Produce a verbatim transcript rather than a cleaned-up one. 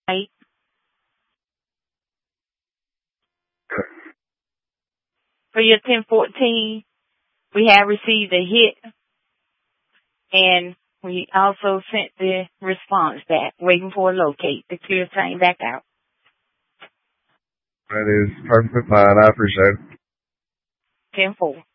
Right. For your ten fourteen, we have received a hit, and we also sent the response back, waiting for a locate to clear the same back out. That is perfectly fine. I appreciate it. ten four.